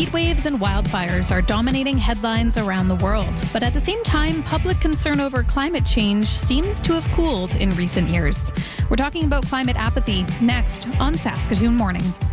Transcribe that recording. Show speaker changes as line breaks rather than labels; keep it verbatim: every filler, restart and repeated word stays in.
Heat waves and wildfires are dominating headlines around the world, but at the same time, public concern over climate change seems to have cooled in recent years. We're talking about climate apathy next on Saskatoon Morning.